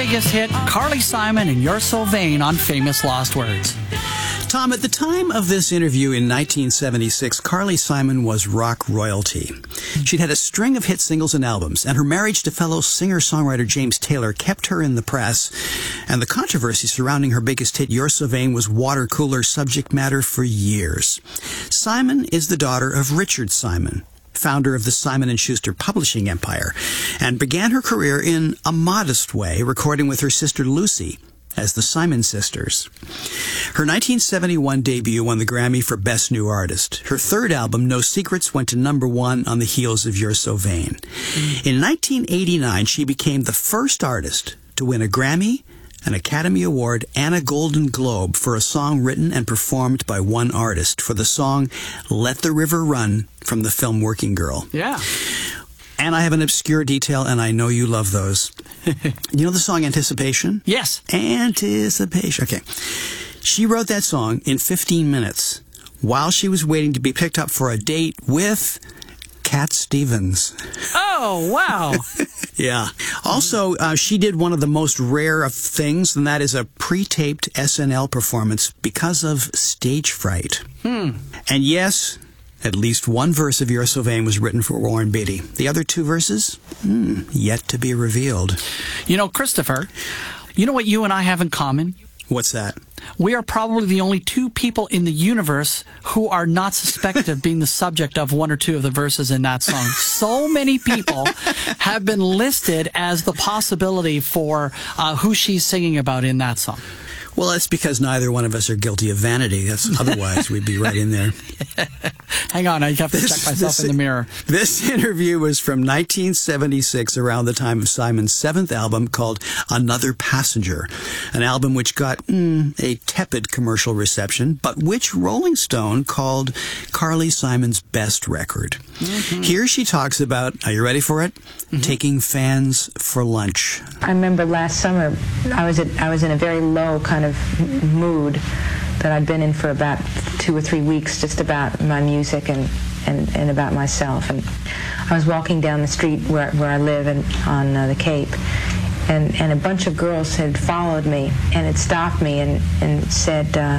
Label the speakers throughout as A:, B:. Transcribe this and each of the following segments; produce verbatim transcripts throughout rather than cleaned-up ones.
A: biggest hit, Carly Simon and You're So Vain on Famous Lost Words.
B: Tom, at the time of this interview in nineteen seventy-six, Carly Simon was rock royalty. She'd had a string of hit singles and albums, and her marriage to fellow singer-songwriter James Taylor kept her in the press, and the controversy surrounding her biggest hit, You're So Vain, was water cooler subject matter for years. Simon is the daughter of Richard Simon, founder of the Simon and Schuster publishing empire, and began her career in a modest way, recording with her sister Lucy as the Simon Sisters. Her nineteen seventy-one debut won the Grammy for Best New Artist. Her third album, No Secrets, went to number one on the heels of You're So Vain. In nineteen eighty-nine, she became the first artist to win a Grammy, an Academy Award, and a Golden Globe for a song written and performed by one artist for the song Let the River Run from the film Working Girl.
A: Yeah.
B: And I have an obscure detail, and I know you love those. You know the song Anticipation?
A: Yes.
B: Anticipation. Okay. She wrote that song in fifteen minutes while she was waiting to be picked up for a date with Cat Stevens.
A: Oh, wow.
B: Yeah. Also, uh, she did one of the most rare of things, and that is a pre-taped S N L performance because of stage fright.
A: Hmm.
B: And yes, at least one verse of You're So Vain was written for Warren Beatty. The other two verses? Hmm, yet to be revealed.
A: You know, Christopher, you know what you and I have in common?
B: What's that?
A: We are probably the only two people in the universe who are not suspected of being the subject of one or two of the verses in that song. So many people have been listed as the possibility for uh, who she's singing about in that song.
B: Well, that's because neither one of us are guilty of vanity. That's otherwise we'd be right in there.
A: Hang on, I have to
B: This-
A: check myself
B: this-
A: in the mirror.
B: This interview was from nineteen seventy-six, around the time of Simon's seventh album called Another Passenger, an album which got mm, a tepid commercial reception, but which Rolling Stone called Carly Simon's best record. Mm-hmm. Here she talks about, are you ready for it? Mm-hmm. Taking fans for lunch.
C: I remember last summer, I was at, I was in a very low kind of mood that I'd been in for about two or three weeks, just about my music and, and, and about myself. And I was walking down the street where, where I live and on uh, the Cape, and, and a bunch of girls had followed me and had stopped me and, and said, uh,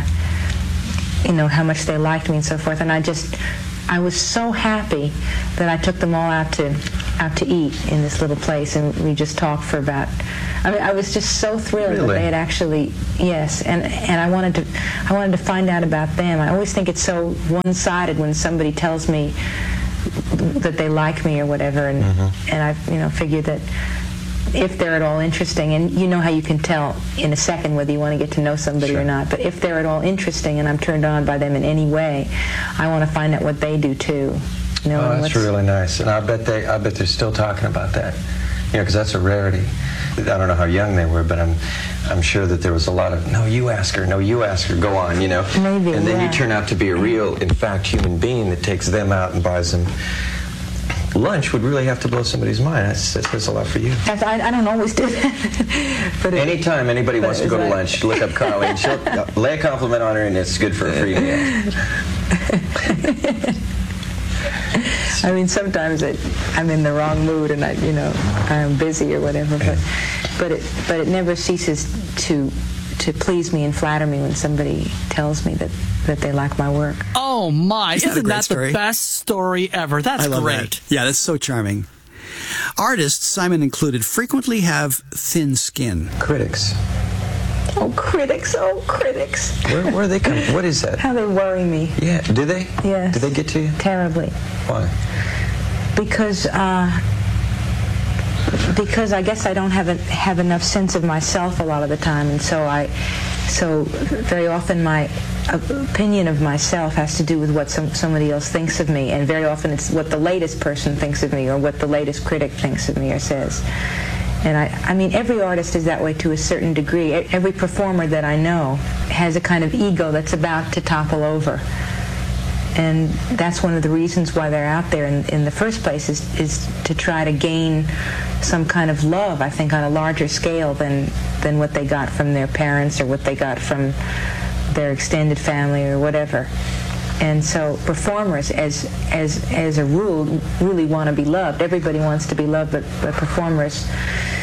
C: you know, how much they liked me and so forth. And I just, I was so happy that I took them all out to out to eat in this little place, and we just talked for about, I mean, I was just so thrilled
D: Really?
C: that they had actually, yes, and and I wanted to I wanted to find out about them. I always think it's so one-sided when somebody tells me that they like me or whatever, and
D: Mm-hmm.
C: and I you know figured that if they're at all interesting, and you know how you can tell in a second whether you want to get to know somebody
D: Sure.
C: or not, but if they're at all interesting and I'm turned on by them in any way, I want to find out what they do too. You know,
D: Oh,
C: and
D: that's
C: what's-
D: really nice, and I bet they, I bet they're still talking about that. You know, because that's a rarity. I don't know how young they were, but I'm, I'm sure that there was a lot of, no, you ask her, no, you ask her, go on, you know.
C: Maybe,
D: and then
C: yeah.
D: you turn out to be a real, in fact, human being that takes them out and buys them lunch. Would really have to blow somebody's mind. That's, that says a lot for you.
C: That's- I, I don't always do that. But it-
D: Anytime anybody
C: but
D: wants to
C: is
D: go to
C: that-
D: lunch, look up Carly, and she'll uh, lay a compliment on her, and it's good for a free meal.
C: I mean, sometimes it, I'm in the wrong mood and I, you know, I'm busy or whatever, but but it but it never ceases to to please me and flatter me when somebody tells me that, that they like my work.
A: Oh, my.
B: Isn't that a
A: Isn't
B: great
A: that
B: story?
A: the best story ever? That's
B: I love
A: great.
B: that. Yeah, that's so charming. Artists, Simon included, frequently have thin skin.
D: Critics.
C: Oh, critics! Oh, critics!
D: Where, where are they coming? What is that?
C: How they worry me
D: Yeah, do they?
C: Yes.
D: Do they get to you?
C: terribly.
D: Why?
C: Because uh, because I guess I don't have a, have enough sense of myself a lot of the time, and so I so very often my opinion of myself has to do with what some, somebody else thinks of me, and very often it's what the latest person thinks of me or what the latest critic thinks of me or says. And I, I mean, every artist is that way to a certain degree. E- Every performer that I know has a kind of ego that's about to topple over. And that's one of the reasons why they're out there in, in the first place is, is to try to gain some kind of love, I think, on a larger scale than, than what they got from their parents or what they got from their extended family or whatever. And so performers, as as as a rule, really want to be loved. Everybody wants to be loved, but, but performers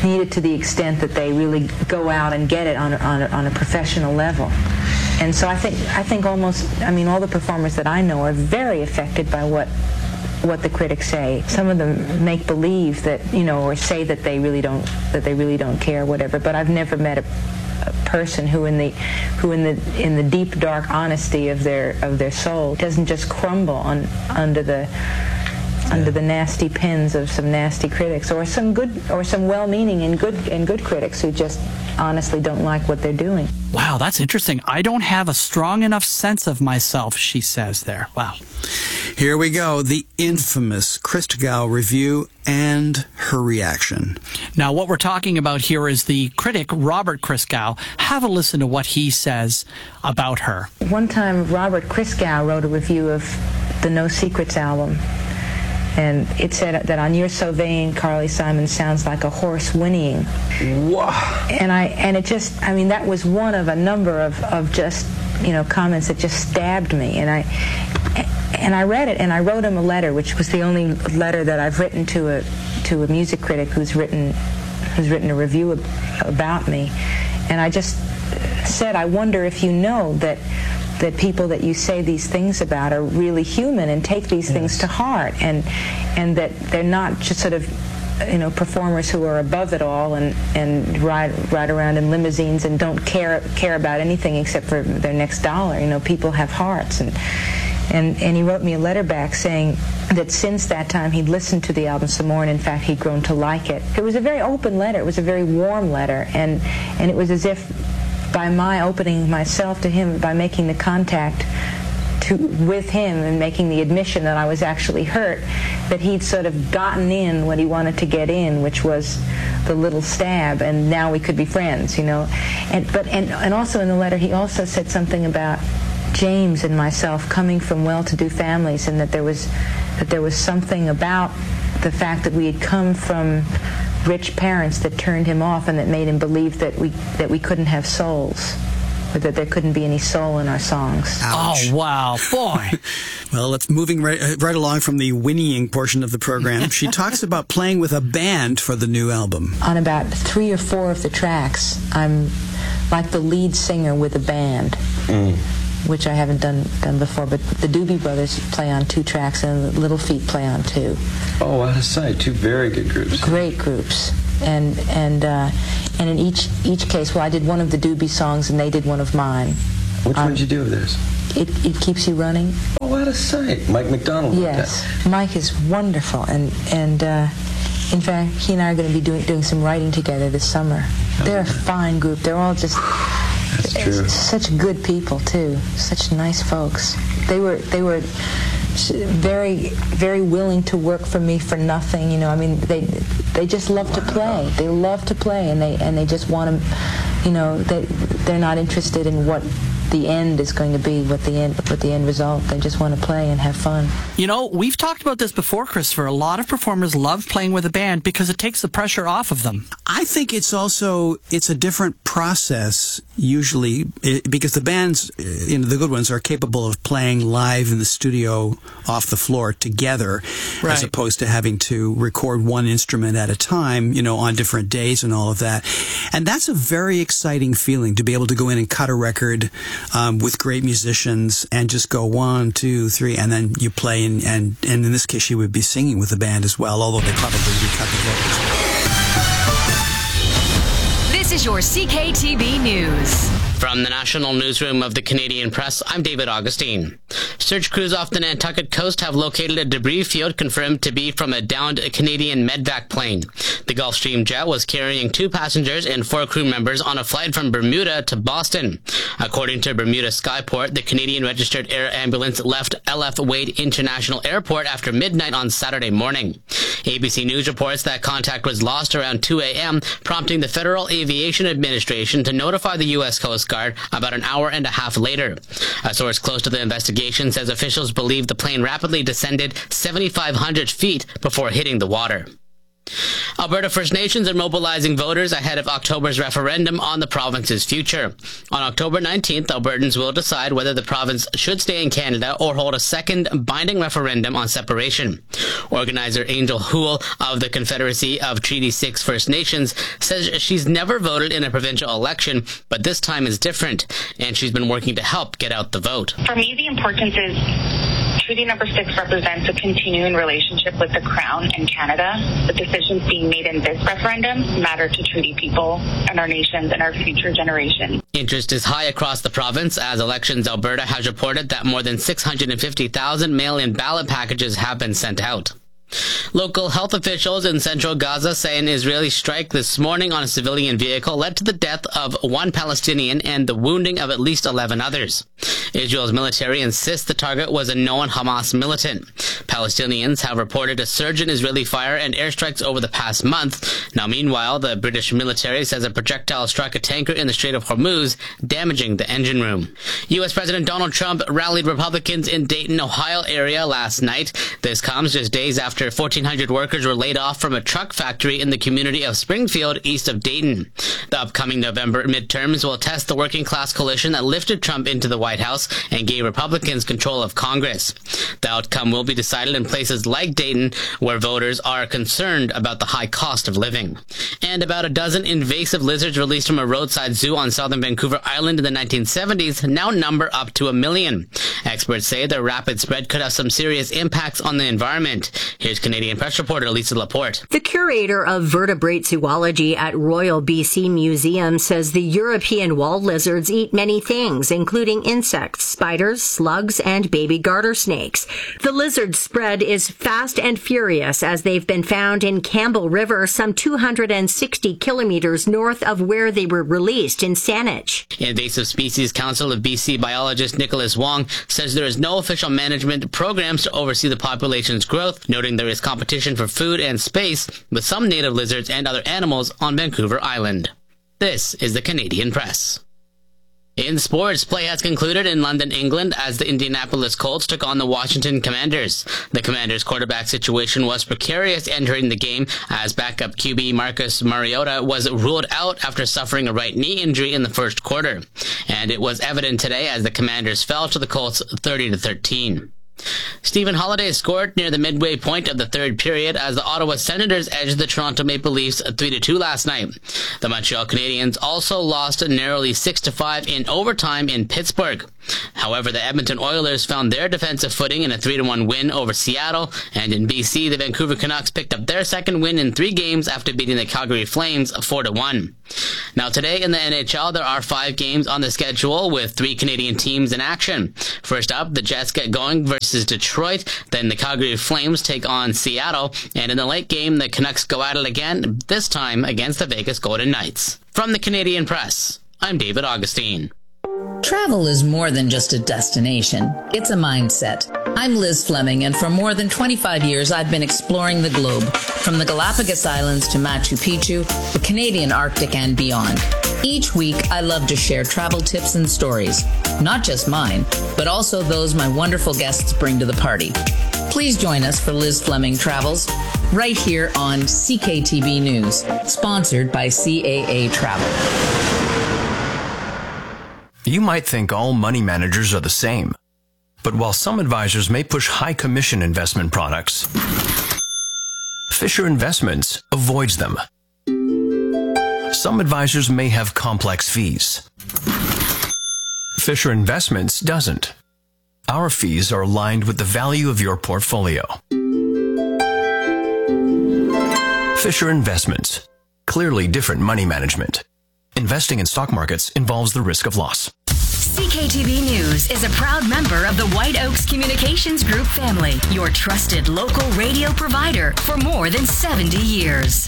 C: need it to the extent that they really go out and get it on a, on a, on a professional level. And so I think I think almost, I mean, all the performers that I know are very affected by what what the critics say. Some of them make believe that, you know, or say that they really don't that they really don't care, whatever. But I've never met a, a person who, in the who in the in the deep dark honesty of their of their soul, doesn't just crumble on under the under the nasty pens of some nasty critics, or some good or some well-meaning and good and good critics who just honestly don't like what they're doing.
A: Wow, that's interesting. I don't have a strong enough sense of myself, she says there. Wow.
B: Here we go, the infamous Christgau review and her reaction.
A: Now, what we're talking about here is the critic, Robert Christgau. Have a listen to what he says about her.
C: One time, Robert Christgau wrote a review of the No Secrets album, and it said that on You're So Vain, Carly Simon sounds like a horse whinnying.
D: Wow.
C: And I and it just, I mean, that was one of a number of, of just, you know, comments that just stabbed me. And I and I read it, and I wrote him a letter, which was the only letter that I've written to a to a music critic who's written who's written a review about me. And I just said, I wonder if you know that that people that you say these things about are really human and take these yes. things to heart, and and that they're not just sort of, you know, performers who are above it all and and ride ride around in limousines and don't care care about anything except for their next dollar. You know, people have hearts. And and and he wrote me a letter back saying that since that time he'd listened to the album some more, and in fact he'd grown to like it. It was a very open letter. It was a very warm letter, and and it was as if, by my opening myself to him, by making the contact to, with him and making the admission that I was actually hurt, that he'd sort of gotten in what he wanted to get in, which was the little stab, and now we could be friends, you know. And but and, and also in the letter he also said something about James and myself coming from well-to-do families, and that there was that there was something about the fact that we had come from rich parents that turned him off, and that made him believe that we that we couldn't have souls, or that there couldn't be any soul in our songs.
B: Ouch.
A: Oh, wow, boy.
B: Well, let's moving right, right along from the whinnying portion of the program. She talks about playing with a band for the new album.
C: On about three or four of the tracks, I'm like the lead singer with a band. Mm. Which I haven't done done before, but the Doobie Brothers play on two tracks, and the Little Feat play on two.
D: Oh, out of sight, two very good groups.
C: Great groups, and and uh, and in each each case, well, I did one of the Doobie songs, and they did one of mine.
D: Which
C: um,
D: one did you do of this?
C: It It Keeps You Running.
D: Oh, out of sight, Mike McDonald.
C: Yes, Mike is wonderful, and and uh, in fact, he and I are going to be doing doing some writing together this summer. Oh, They're a fine group. They're all just.
D: That's true.
C: Such good people too. Such nice folks. They were they were very very willing to work for me for nothing. You know, I mean, they they just love to play. They love to play, and they and they just want to, you know, they they're not interested in what the end is going to be, what the end what the end result. They just want to play and have fun.
A: You know, we've talked about this before, Christopher. A lot of performers love playing with a band because it takes the pressure off of them.
B: I think it's also, it's a different process usually, because the bands, you know, the good ones are capable of playing live in the studio off the floor together, right, as opposed to having to record one instrument at a time, you know, on different days and all of that. And that's a very exciting feeling, to be able to go in and cut a record um, with great musicians and just go one, two, three, and then you play, and, and, and in this case you would be singing with the band as well, although they probably recut the vocals.
E: This is your C K T B News.
F: From the National Newsroom of the Canadian Press, I'm David Augustine. Search crews off the Nantucket coast have located a debris field confirmed to be from a downed Canadian Medvac plane. The Gulfstream jet was carrying two passengers and four crew members on a flight from Bermuda to Boston. According to Bermuda Skyport, the Canadian Registered Air Ambulance left L F Wade International Airport after midnight on Saturday morning. A B C News reports that contact was lost around two a.m., prompting the Federal Aviation Administration to notify the U S Coast Guard about an hour and a half later. A source close to the investigation says officials believe the plane rapidly descended seven thousand five hundred feet before hitting the water. Alberta First Nations are mobilizing voters ahead of October's referendum on the province's future. On October nineteenth, Albertans will decide whether the province should stay in Canada or hold a second binding referendum on separation. Organizer Angel Houle of the Confederacy of Treaty six First Nations says she's never voted in a provincial election, but this time is different, and she's been working to help get out the vote.
G: For me, the importance is Treaty Number six represents a continuing relationship with the Crown and Canada. The decisions being made in this referendum matter to treaty people and our nations and our future generations.
F: Interest is high across the province as Elections Alberta has reported that more than six hundred fifty thousand mail-in ballot packages have been sent out. Local health officials in central Gaza say an Israeli strike this morning on a civilian vehicle led to the death of one Palestinian and the wounding of at least eleven others. Israel's military insists the target was a known Hamas militant. Palestinians have reported a surge in Israeli fire and airstrikes over the past month. Now, meanwhile, the British military says a projectile struck a tanker in the Strait of Hormuz, damaging the engine room. U S President Donald Trump rallied Republicans in Dayton, Ohio area last night. This comes just days after fourteen hundred workers were laid off from a truck factory in the community of Springfield, east of Dayton. The upcoming November midterms will test the working class coalition that lifted Trump into the White House and gave Republicans control of Congress. The outcome will be decided in places like Dayton, where voters are concerned about the high cost of living. And about a dozen invasive lizards released from a roadside zoo on southern Vancouver Island in the nineteen seventies now number up to a million. Experts say their rapid spread could have some serious impacts on the environment. Here's Canadian Press reporter Lisa Laporte.
H: The curator of vertebrate zoology at Royal B C Museum says the European wall lizards eat many things, including insects, spiders, slugs, and baby garter snakes. The lizard spread is fast and furious as they've been found in Campbell River, some two hundred sixty kilometers north of where they were released in Saanich.
F: Invasive Species Council of B C biologist Nicholas Wong says there is no official management programs to oversee the population's growth, noting there is competition for food and space with some native lizards and other animals on Vancouver Island. This is the Canadian Press. In sports, play has concluded in London, England, as the Indianapolis Colts took on the Washington Commanders. The Commanders' quarterback situation was precarious entering the game, as backup Q B Marcus Mariota was ruled out after suffering a right knee injury in the first quarter. And it was evident today as the Commanders fell to the Colts thirty to thirteen. Stephen Holiday scored near the midway point of the third period as the Ottawa Senators edged the Toronto Maple Leafs three to two last night. The Montreal Canadiens also lost narrowly six to five in overtime in Pittsburgh. However, the Edmonton Oilers found their defensive footing in a three to one win over Seattle, and in B C, the Vancouver Canucks picked up their second win in three games after beating the Calgary Flames four to one. Now today in the N H L, there are five games on the schedule with three Canadian teams in action. First up, the Jets get going versus Detroit, then the Calgary Flames take on Seattle, and in the late game, the Canucks go at it again, this time against the Vegas Golden Knights. From the Canadian Press, I'm David Augustine.
I: Travel is more than just a destination. It's a mindset. I'm Liz Fleming, and for more than twenty-five years, I've been exploring the globe, from the Galapagos Islands to Machu Picchu, the Canadian Arctic, and beyond. Each week, I love to share travel tips and stories, not just mine, but also those my wonderful guests bring to the party. Please join us for Liz Fleming Travels, right here on C K T B News, sponsored by C A A Travel.
J: You might think all money managers are the same, but while some advisors may push high commission investment products, Fisher Investments avoids them. Some advisors may have complex fees. Fisher Investments doesn't. Our fees are aligned with the value of your portfolio. Fisher Investments. Clearly different money management. Investing in stock markets involves the risk of loss.
E: C K T B News is a proud member of the White Oaks Communications Group family, your trusted local radio provider for more than seventy years.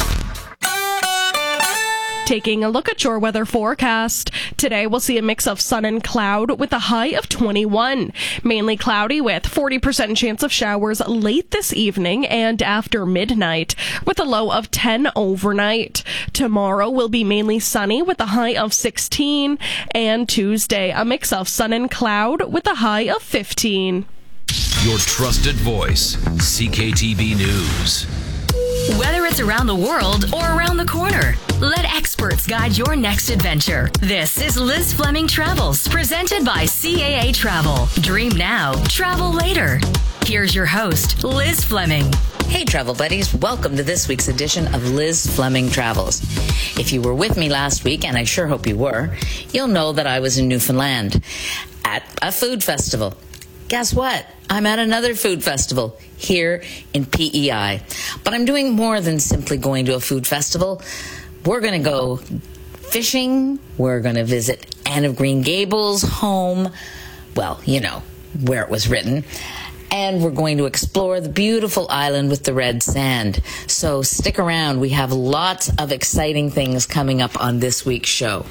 K: Taking a look at your weather forecast. Today we'll see a mix of sun and cloud with a high of twenty-one. Mainly cloudy with forty percent chance of showers late this evening and after midnight with a low of ten overnight. Tomorrow will be mainly sunny with a high of sixteen. And Tuesday, a mix of sun and cloud with a high of fifteen.
L: Your trusted voice, C K T B News.
E: Whether it's around the world or around the corner, let experts guide your next adventure. This is Liz Fleming Travels, presented by C A A Travel. Dream now, travel later. Here's your host, Liz Fleming.
I: Hey, travel buddies. Welcome to this week's edition of Liz Fleming Travels. If you were with me last week, and I sure hope you were, you'll know that I was in Newfoundland at a food festival. Guess what? I'm at another food festival here in P E I. But I'm doing more than simply going to a food festival. We're going to go fishing. We're going to visit Anne of Green Gables' home. Well, you know, where it was written. And we're going to explore the beautiful island with the red sand. So stick around. We have lots of exciting things coming up on this week's show.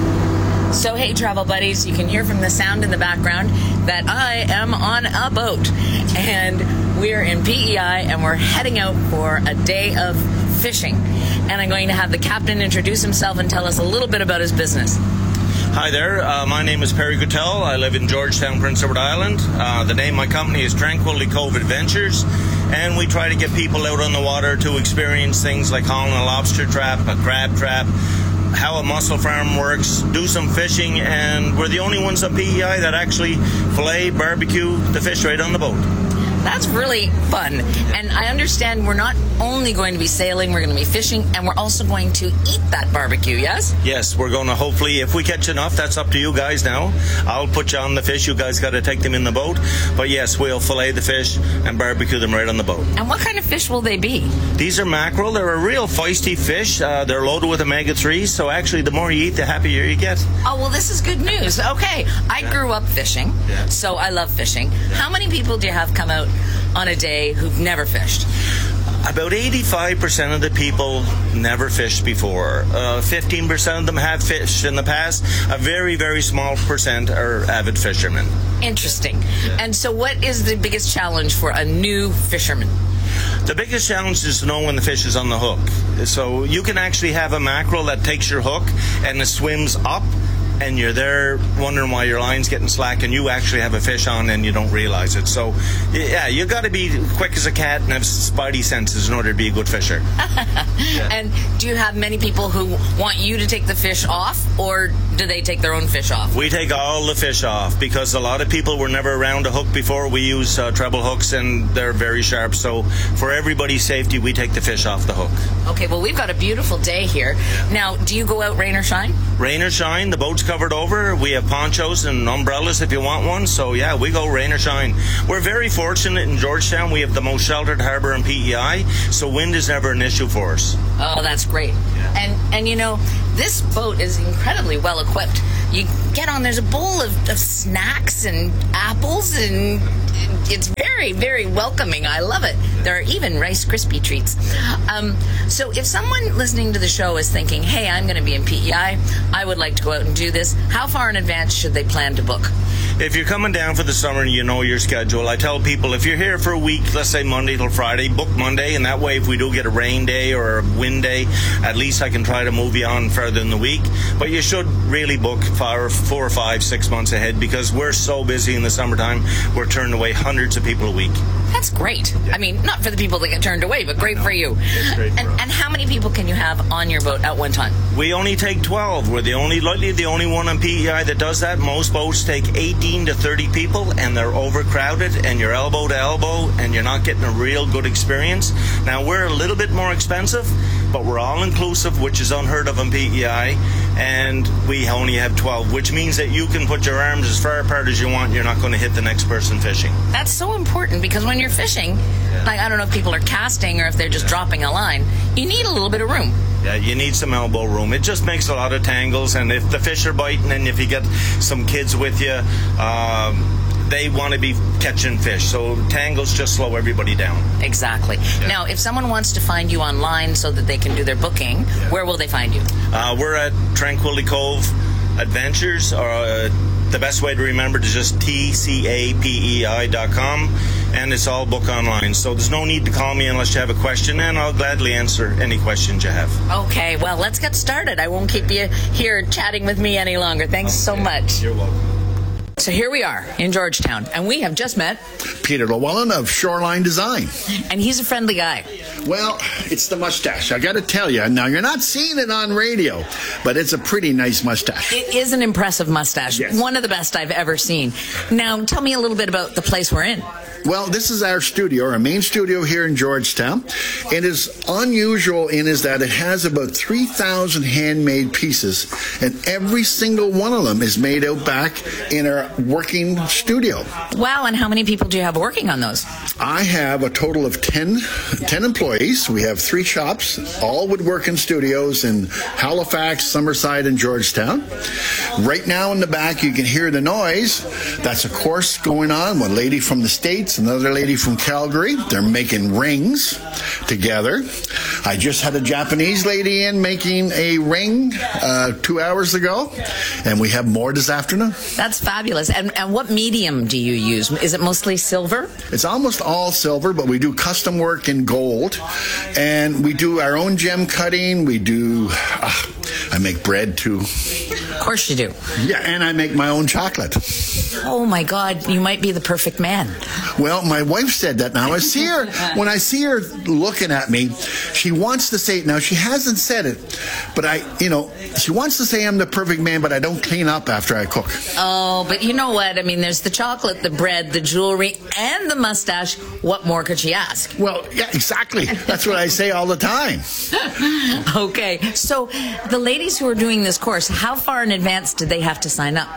I: So, hey, travel buddies, you can hear from the sound in the background that I am on a boat. And we're in P E I, and we're heading out for a day of fishing. And I'm going to have the captain introduce himself and tell us a little bit about his business.
L: Hi there, uh, my name is Perry Guttell. I live in Georgetown, Prince Edward Island. Uh, the name of my company is Tranquility Cove Adventures, and we try to get people out on the water to experience things like hauling a lobster trap, a crab trap, how a mussel farm works, do some fishing, and we're the only ones on P E I that actually fillet, barbecue the fish right on the boat.
I: That's really fun. And I understand we're not only going to be sailing, we're going to be fishing, and we're also going to eat that barbecue, yes?
L: Yes, we're going to hopefully, if we catch enough, that's up to you guys now. I'll put you on the fish. You guys got to take them in the boat. But yes, we'll fillet the fish and barbecue them right on the boat.
I: And what kind of fish will they be?
L: These are mackerel. They're a real feisty fish. Uh, they're loaded with omega threes, so actually the more you eat, the happier you get.
I: Oh, well, this is good news. Okay, I yeah. grew up fishing, yeah. so I love fishing. Yeah. How many people do you have come out on a day who've never fished?
L: About eighty-five percent of the people never fished before. Uh, fifteen percent of them have fished in the past. A very, very small percent are avid fishermen.
I: Interesting. Yeah. And so what is the biggest challenge for a new fisherman?
L: The biggest challenge is to know when the fish is on the hook. So you can actually have a mackerel that takes your hook and it swims up, and you're there wondering why your line's getting slack, and you actually have a fish on and you don't realize it. So, yeah, you got to be quick as a cat and have spidey senses in order to be a good fisher.
I: Yeah. And do you have many people who want you to take the fish off, or do they take their own fish off?
L: We take all the fish off because a lot of people were never around a hook before. We use uh, treble hooks, and they're very sharp. So for everybody's safety, we take the fish off the hook.
I: Okay, well, we've got a beautiful day here. Now, do you go out rain or shine?
L: Rain or shine. The boat's covered over. We have ponchos and umbrellas if you want one. So, yeah, we go rain or shine. We're very fortunate in Georgetown. We have the most sheltered harbor in P E I, so wind is never an issue for us.
I: Oh, that's great. Yeah. And, and you know, this boat is incredibly well equipped. You get on, there's a bowl of, of snacks and apples, and it's very, very welcoming. I love it. There are even Rice Krispie treats. Um, so if someone listening to the show is thinking, hey, I'm going to be in P E I, I would like to go out and do this, how far in advance should they plan to book?
L: If you're coming down for the summer and you know your schedule, I tell people if you're here for a week, let's say Monday till Friday, book Monday, and that way if we do get a rain day or a wind day, at least I can try to move you on further in the week. But you should really book four, four or five, six months ahead, because we're so busy in the summertime, we're turning away hundreds of people a week.
I: That's great. Yeah. I mean, not for the people that get turned away, but great for you.
L: It's great for
I: and,
L: us.
I: And how many people can you have on your boat at one time?
L: We only take twelve. We're the only, likely the only one on P E I that does that. Most boats take eighteen to thirty people, and they're overcrowded, and you're elbow to elbow, and you're not getting a real good experience. Now, we're a little bit more expensive, but we're all-inclusive, which is unheard of on P E I, and we only have twelve, which means that you can put your arms as far apart as you want. You're not going to hit the next person fishing.
I: That's so important, because when you're fishing, yeah. like I don't know if people are casting or if they're just yeah. dropping a line, you need a little bit of room.
L: Yeah, you need some elbow room. It just makes a lot of tangles, and if the fish are biting, and if you get some kids with you, um, they want to be catching fish. So tangles just slow everybody down.
I: Exactly. Yeah. Now, if someone wants to find you online so that they can do their booking, yeah. where will they find you?
L: Uh, we're at Tranquility Cove Adventures, or uh, the best way to remember is just T C A P E I dot com, and it's all book online. So there's no need to call me unless you have a question, and I'll gladly answer any questions you have.
I: Okay, well, let's get started. I won't keep you here chatting with me any longer. Thanks okay. so much.
L: You're welcome.
I: So here we are in Georgetown, and we have just met
M: Peter Llewellyn of Shoreline Design.
I: And he's a friendly guy.
M: Well, it's the mustache. I got to tell you. Now, you're not seeing it on radio, but it's a pretty nice mustache.
I: It is an impressive mustache.
M: Yes.
I: One of the best I've ever seen. Now, tell me a little bit about the place we're in.
M: Well, this is our studio, our main studio here in Georgetown. It is unusual in is that it has about three thousand handmade pieces, and every single one of them is made out back in our working studio.
I: Wow, and how many people do you have working on those?
M: I have a total of ten, ten employees. We have three shops, all woodworking studios in Halifax, Summerside, and Georgetown. Right now in the back, you can hear the noise. That's a course going on. One lady from the States, another lady from Calgary. They're making rings together. I just had a Japanese lady in making a ring uh, two hours ago, and we have more this afternoon.
I: That's fabulous. And, and what medium do you use? Is it mostly silver?
M: It's almost all silver, but we do custom work in gold, and we do our own gem cutting. We do, uh, I make bread too.
I: Of course you do.
M: Yeah, and I make my own chocolate.
I: Oh my God, you might be the perfect man.
M: Well, my wife said that. Now I see her, when I see her looking at me, she wants to say it. Now she hasn't said it, but I, you know, she wants to say I'm the perfect man, but I don't clean up after I cook.
I: Oh, but you know what? I mean, there's the chocolate, the bread, the jewelry, and the mustache. What more could she ask?
M: Well, yeah, exactly. That's what I say all the time.
I: Okay, so the ladies who are doing this course, how far in advance did they have to sign up?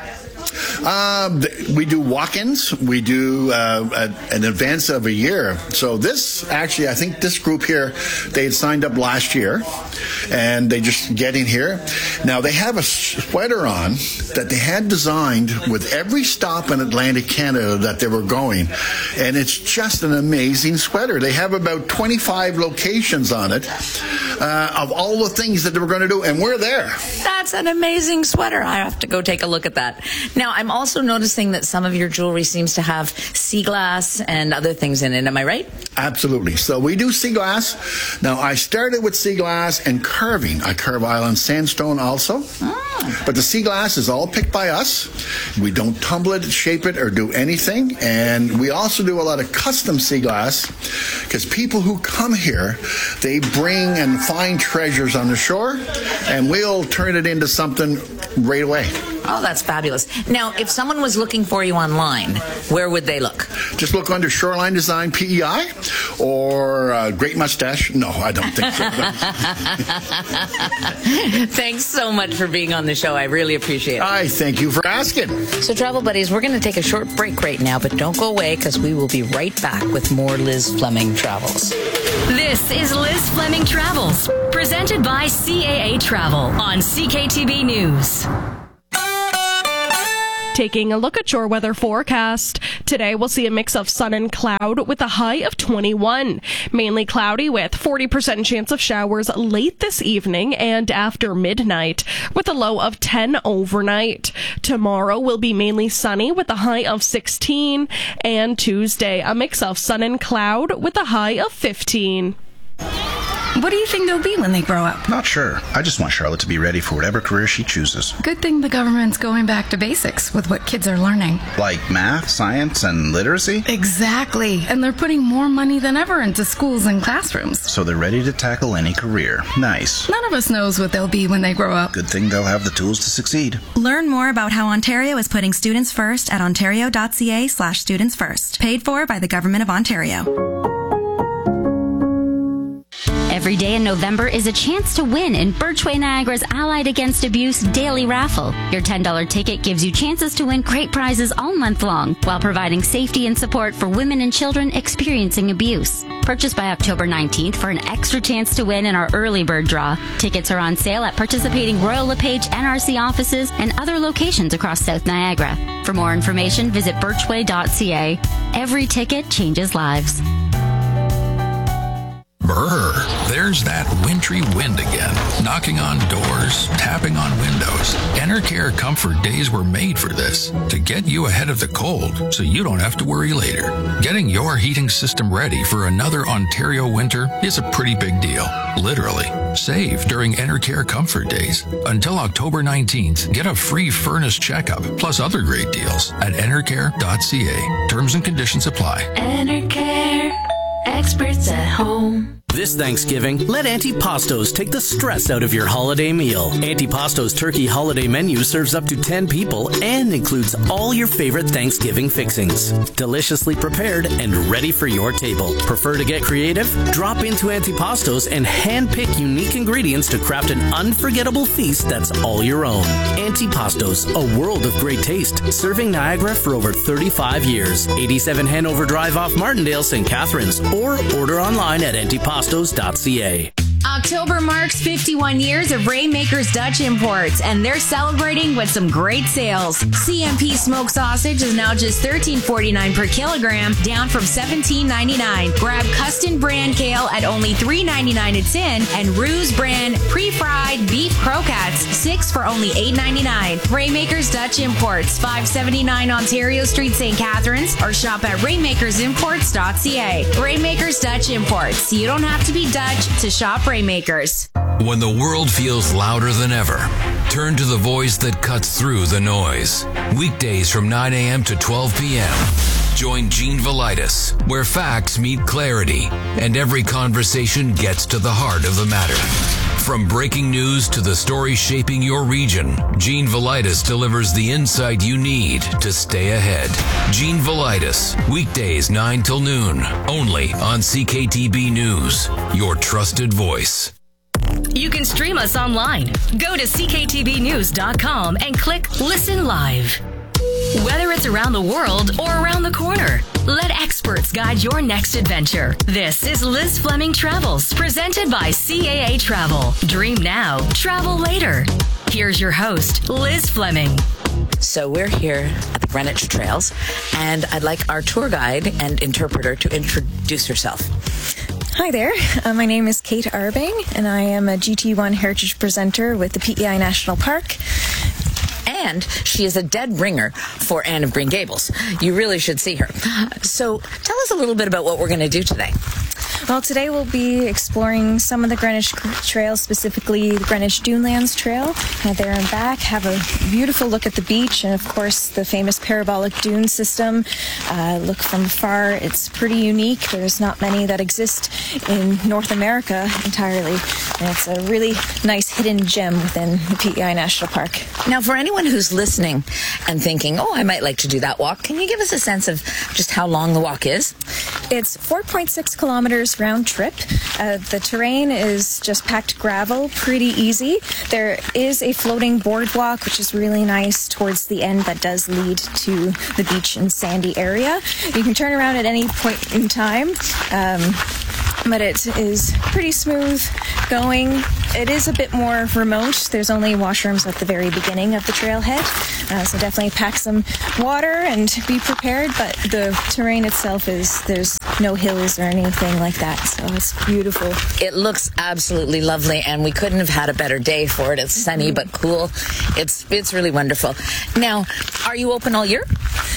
M: Um, we do walk-ins. We do uh, a, an advance of a year. So this, actually, I think this group here, they had signed up last year, and they just get in here. Now, they have a sweater on that they had designed with every stop in Atlantic Canada that they were going, and it's just an amazing sweater. They have about twenty-five locations on it uh, of all the things that they were going to do, and we're there.
I: That's an amazing sweater. I have to go take a look at that. Now, I'm also noticing that some of your jewelry seems to have sea glass and other things in it. Am I right?
M: Absolutely. So we do sea glass. Now, I started with sea glass and carving. I carve island sandstone also. Mm. But the sea glass is all picked by us. We don't tumble it, shape it, or do anything. And we also do a lot of custom sea glass because people who come here, they bring and find treasures on the shore, and we'll turn it into something right away.
I: Oh, that's fabulous. Now, if someone was looking for you online, where would they look?
M: Just look under Shoreline Design P E I or uh, Great Mustache. No, I don't think
I: so. Thanks so much for being on the show. I really appreciate it.
M: I thank you for asking.
I: So, Travel Buddies, we're going to take a short break right now, but don't go away because we will be right back with more Liz Fleming Travels.
E: This is Liz Fleming Travels, presented by C A A Travel on C K T B News.
K: Taking a look at your weather forecast. Today we'll see a mix of sun and cloud with a high of twenty-one. Mainly cloudy with forty percent chance of showers late this evening and after midnight with a low of ten overnight. Tomorrow will be mainly sunny with a high of sixteen, and Tuesday a mix of sun and cloud with a high of fifteen.
N: What do you think they'll be when they grow up?
O: Not sure. I just want Charlotte to be ready for whatever career she chooses.
N: Good thing the government's going back to basics with what kids are learning.
O: Like math, science, and literacy?
N: Exactly. And they're putting more money than ever into schools and classrooms.
O: So they're ready to tackle any career. Nice.
N: None of us knows what they'll be when they grow up.
O: Good thing they'll have the tools to succeed.
P: Learn more about how Ontario is putting students first at ontario.ca slash students first. Paid for by the Government of Ontario.
Q: Every day in November is a chance to win in Birchway Niagara's Allied Against Abuse Daily Raffle. Your ten dollars ticket gives you chances to win great prizes all month long while providing safety and support for women and children experiencing abuse. Purchase by October nineteenth for an extra chance to win in our early bird draw. Tickets are on sale at participating Royal LePage N R C offices and other locations across South Niagara. For more information, visit birchway dot c a. Every ticket changes lives.
R: Brr, there's that wintry wind again, knocking on doors, tapping on windows. Enercare Comfort Days were made for this, to get you ahead of the cold so you don't have to worry later. Getting your heating system ready for another Ontario winter is a pretty big deal, literally. Save during Enercare Comfort Days. Until October nineteenth, get a free furnace checkup plus other great deals at enercare dot c a. Terms and conditions apply.
S: Enercare, experts at home.
T: This Thanksgiving, let Antipastos take the stress out of your holiday meal. Antipastos turkey holiday menu serves up to ten people and includes all your favorite Thanksgiving fixings. Deliciously prepared and ready for your table. Prefer to get creative? Drop into Antipastos and handpick unique ingredients to craft an unforgettable feast that's all your own. Antipastos, a world of great taste, serving Niagara for over thirty-five years. eighty-seven Hanover Drive off Martindale, Saint Catharines, or order online at antipastos dot c a.
U: October marks fifty-one years of Rainmakers Dutch Imports, and they're celebrating with some great sales. C M P smoked sausage is now just thirteen forty-nine per kilogram, down from seventeen ninety-nine. Grab Custom brand kale at only three ninety-nine a tin, and Ruse brand pre-fried beef croquettes, six for only eight ninety-nine. Rainmakers Dutch Imports, five seventy-nine Ontario Street, Saint Catharines, or shop at rainmakers imports dot c a. Rainmakers Dutch Imports. You don't have to be Dutch to shop Rainmakers.
V: When the world feels louder than ever, turn to the voice that cuts through the noise. Weekdays from nine a.m. to twelve p.m. Join Gene Velitis, where facts meet clarity and every conversation gets to the heart of the matter. From breaking news to the story shaping your region, Gene Velitis delivers the insight you need to stay ahead. Gene Velitis, weekdays nine till noon, only on C K T B News, your trusted voice.
E: You can stream us online. Go to c k t b news dot com and click Listen Live. Whether it's around the world or around the corner, let experts guide your next adventure. This is Liz Fleming Travels, presented by C A A Travel. Dream now, travel later. Here's your host, Liz Fleming.
W: So we're here at the Greenwich Trails, and I'd like our tour guide and interpreter to introduce herself.
X: Hi there, uh, my name is Kate Arbang, and I am a G T one Heritage Presenter with the P E I National Park.
W: And she is a dead ringer for Anne of Green Gables. You really should see her. So tell us a little bit about what we're going to do today.
X: Well, today we'll be exploring some of the Greenwich trails, specifically the Greenwich Dunelands Trail. Uh, there and back, have a beautiful look at the beach and, of course, the famous parabolic dune system. Uh, look from afar. It's pretty unique. There's not many that exist in North America entirely. And it's a really nice hidden gem within the P E I National Park.
W: Now, for anyone who's listening and thinking, oh, I might like to do that walk, can you give us a sense of just how long the walk is?
X: It's four point six kilometers round trip. Uh, the terrain is just packed gravel, pretty easy. There is a floating boardwalk, which is really nice towards the end, that does lead to the beach and sandy area. You can turn around at any point in time. Um, but it is pretty smooth going. It is a bit more remote. There's only washrooms at the very beginning of the trailhead, uh, so definitely pack some water and be prepared, but the terrain itself is, there's no hills or anything like that, so it's beautiful.
W: It looks absolutely lovely, and we couldn't have had a better day for it. It's sunny but cool. It's, it's really wonderful. Now, are you open all year?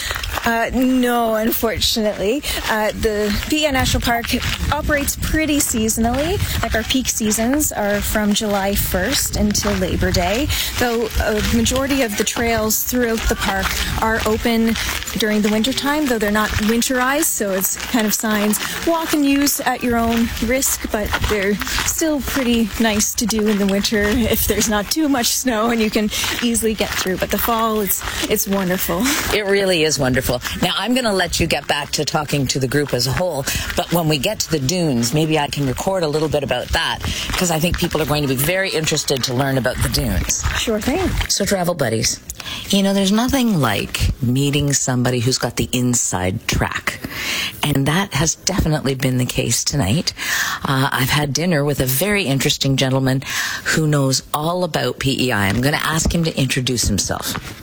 X: Uh, no, unfortunately. Uh, the P E I National Park operates pretty seasonally. Like our peak seasons are from July first until Labor Day, though a majority of the trails throughout the park are open during the wintertime, though they're not winterized, so it's kind of signs walk and use at your own risk, but they're still pretty nice to do in the winter if there's not too much snow and you can easily get through. But the fall, it's it's wonderful.
W: It really is wonderful. Now, I'm going to let you get back to talking to the group as a whole, but when we get to the dunes, maybe I can record a little bit about that, because I think people are going to be very interested to learn about the dunes.
X: Sure thing.
W: So, travel buddies, you know, there's nothing like meeting somebody who's got the inside track, and that has definitely been the case tonight. Uh, I've had dinner with a very interesting gentleman who knows all about P E I. I'm going to ask him to introduce himself.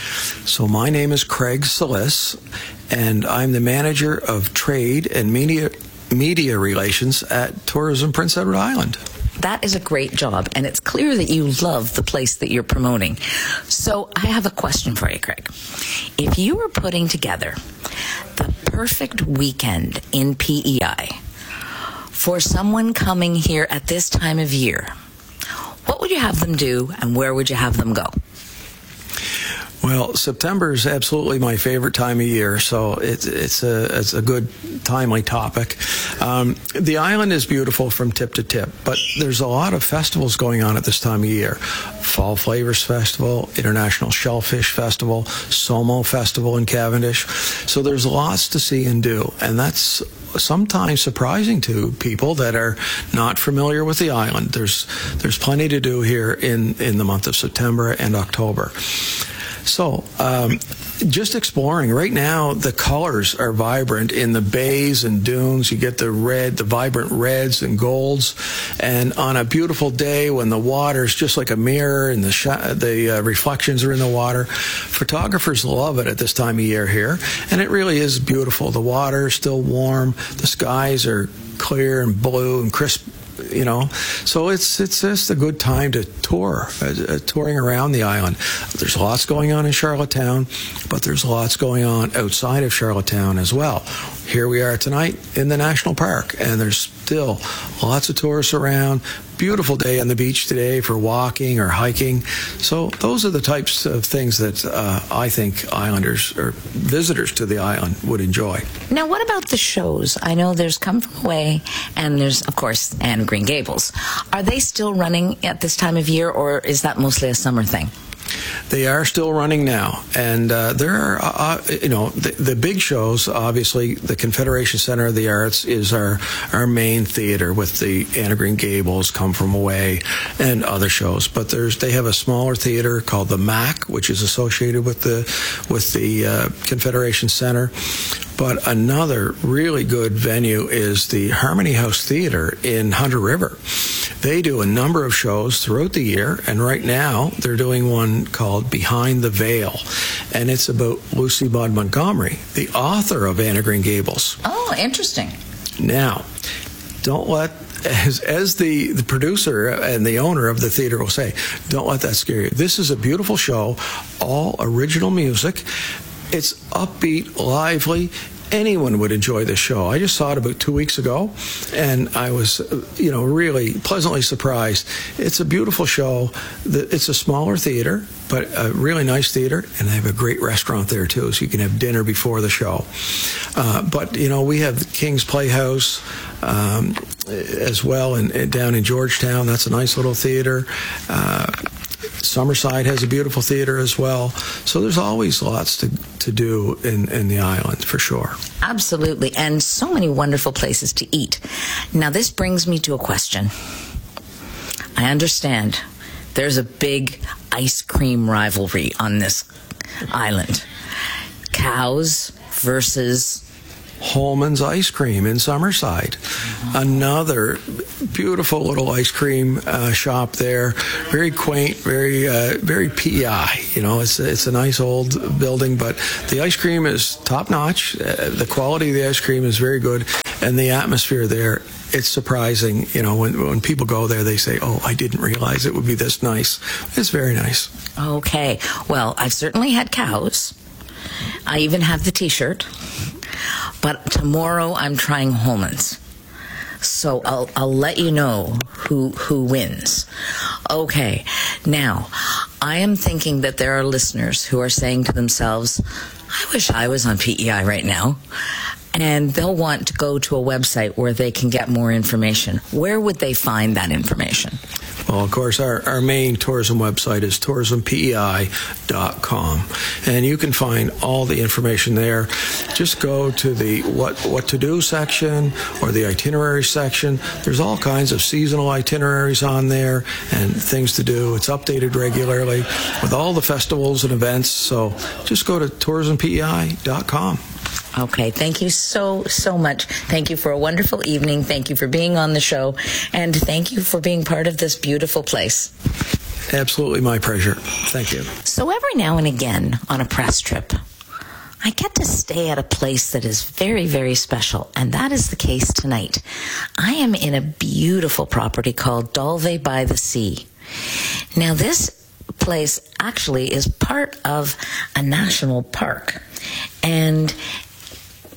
Y: So my name is Craig Salis, and I'm the manager of trade and media media relations at Tourism Prince Edward Island.
W: That is a great job, and it's clear that you love the place that you're promoting. So I have a question for you, Craig. If you were putting together the perfect weekend in P E I for someone coming here at this time of year, what would you have them do, and where would you have them go?
Y: Well, September is absolutely my favorite time of year, so it's it's a it's a good timely topic. Um, the island is beautiful from tip to tip, but there's a lot of festivals going on at this time of year. Fall Flavors Festival, International Shellfish Festival, Somo Festival in Cavendish. So there's lots to see and do, and that's sometimes surprising to people that are not familiar with the island. There's there's plenty to do here in, in the month of September and October. So, um, just exploring. Right now, the colors are vibrant in the bays and dunes. You get the red, the vibrant reds and golds. And on a beautiful day when the water's just like a mirror and the sh the uh, reflections are in the water, photographers love it at this time of year here. And it really is beautiful. The water is still warm. The skies are clear and blue and crisp. You know, so it's it's just a good time to tour, uh, touring around the island. There's lots going on in Charlottetown, but there's lots going on outside of Charlottetown as well. Here we are tonight in the National Park, and there's still lots of tourists around. Beautiful day on the beach today for walking or hiking. So those are the types of things that uh, I think islanders or visitors to the island would enjoy.
W: Now, what about the shows? I know there's Come From Away, and there's, of course, Anne of Green Gables. Are they still running at this time of year, or is that mostly a summer thing?
Y: They are still running now, and uh, there are, uh, you know, the, the big shows. Obviously, the Confederation Center of the Arts is our our main theater with the Anne of Green Gables, Come From Away, and other shows. But there's they have a smaller theater called the M A C, which is associated with the with the uh, Confederation Center. But another really good venue is the Harmony House Theater in Hunter River. They do a number of shows throughout the year, and right now they're doing one called Behind the Veil, and it's about Lucy Maud Montgomery, the author of Anne of Green Gables.
W: Oh, interesting.
Y: Now, don't let, as, as the, the producer and the owner of the theater will say, don't let that scare you. This is a beautiful show, all original music. It's upbeat, lively. Anyone would enjoy this show. I just saw it about two weeks ago, and I was, you know, really pleasantly surprised. It's a beautiful show. It's a smaller theater, but a really nice theater, and they have a great restaurant there, too, so you can have dinner before the show. Uh, but, you know, we have King's Playhouse um, as well, and, and down in Georgetown. That's a nice little theater. Uh, Summerside has a beautiful theater as well. So there's always lots to, to do in, in the island, for sure.
W: Absolutely. And so many wonderful places to eat. Now, this brings me to a question. I understand there's a big ice cream rivalry on this island. Cows versus
Y: Holman's Ice Cream in Summerside. Mm-hmm. Another beautiful little ice cream uh, shop there. Very quaint, very uh, very P E I. You know, it's it's a nice old building, but the ice cream is top notch. Uh, the quality of the ice cream is very good, and the atmosphere there, it's surprising. You know, when when people go there, they say, "Oh, I didn't realize it would be this nice." It's very nice.
W: Okay. Well, I've certainly had cows. I even have the T-shirt. But tomorrow I'm trying Holman's. So I'll I'll let you know who who wins. Okay. Now, I am thinking that there are listeners who are saying to themselves, I wish I was on P E I right now. And they'll want to go to a website where they can get more information. Where would they find that information?
Y: Well, of course, our, our main tourism website is tourism P E I dot com, and you can find all the information there. Just go to the what what to do section or the itinerary section. There's all kinds of seasonal itineraries on there and things to do. It's updated regularly with all the festivals and events. So just go to tourism P E I dot com.
W: Okay, thank you so, so much. Thank you for a wonderful evening. Thank you for being on the show. And thank you for being part of this beautiful place.
Y: Absolutely my pleasure. Thank you.
W: So every now and again on a press trip, I get to stay at a place that is very, very special. And that is the case tonight. I am in a beautiful property called Dalvey by the Sea. Now, this place actually is part of a national park. And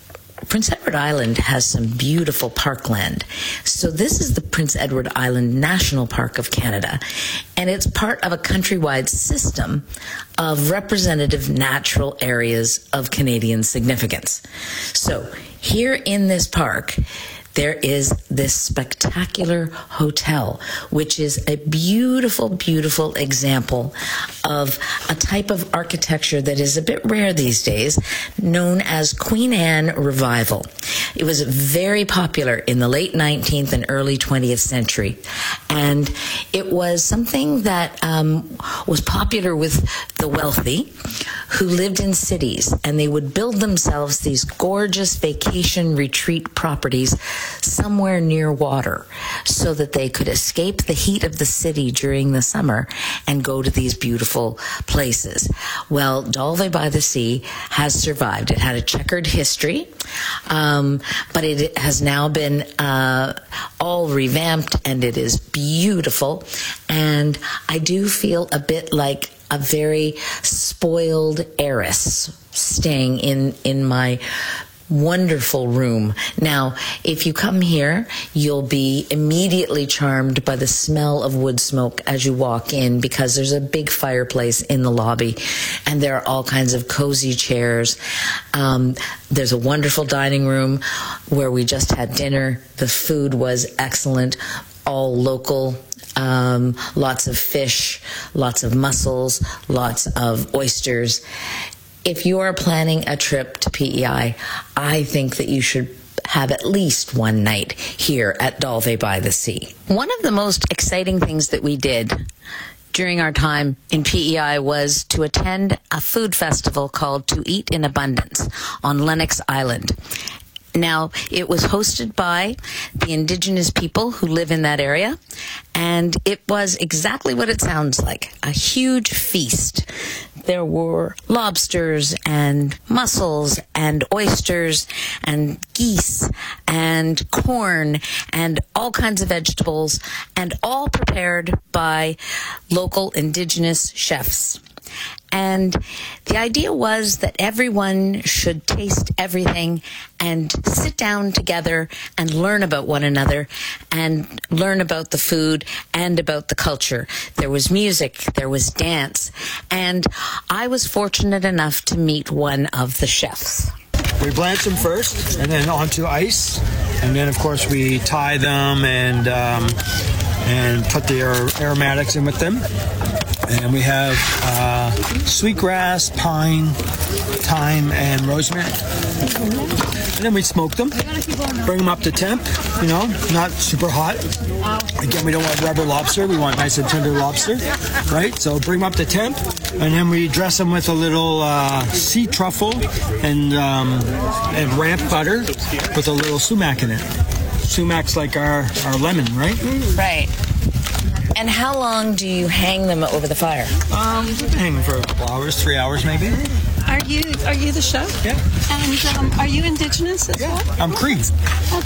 I: Prince Edward Island has some beautiful parkland. So this is the Prince Edward Island National Park of Canada, and it's part of a countrywide system of representative natural areas of Canadian significance. So here in this park, there is this spectacular hotel, which is a beautiful, beautiful example of a type of architecture that is a bit rare these days, known as Queen Anne Revival. It was very popular in the late nineteenth and early twentieth century, and it was something that um, was popular with the wealthy who lived in cities, and they would build themselves these gorgeous vacation retreat properties somewhere near water so that they could escape the heat of the city during the summer and go to these beautiful places. Well, Dalvey by the Sea has survived. It had a checkered history, um, but it has now been uh, all revamped, and it is beautiful. And I do feel a bit like a very spoiled heiress staying in, in my wonderful room. Now, if you come here, you'll be immediately charmed by the smell of wood smoke as you walk in, because there's a big fireplace in the lobby, and there are all kinds of cozy chairs. Um, there's a wonderful dining room where we just had dinner. The food was excellent, all local. Um, lots of fish, lots of mussels, lots of oysters. If you are planning a trip to P E I, I think that you should have at least one night here at Dalvey by the Sea. One of the most exciting things that we did during our time in P E I was to attend a food festival called To Eat in Abundance on Lennox Island. Now, it was hosted by the Indigenous people who live in that area, and it was exactly what it sounds like, a huge feast. There were lobsters and mussels and oysters and geese and corn and all kinds of vegetables, and all prepared by local Indigenous chefs. And the idea was that everyone should taste everything and sit down together and learn about one another and learn about the food and about the culture. There was music, there was dance, and I was fortunate enough to meet one of the chefs.
A: We blanch them first, and then onto ice, and then of course we tie them and um, and put the aromatics in with them. And we have uh, sweetgrass, pine, thyme, and rosemary. And then we smoke them, bring them up to temp, you know, not super hot. Again, we don't want rubber lobster, we want nice and tender lobster, right? So bring them up to temp, and then we dress them with a little uh, sea truffle and, um, and ramp butter with a little sumac in it. Sumac's like our, our lemon, right?
I: Right. And how long do you hang them over the fire?
A: Um, we can hang them for a couple hours, three hours maybe.
B: Are you are you the chef?
A: Yeah.
B: And um, are you Indigenous as
A: yeah.
B: well?
A: I'm Cree.
B: Oh,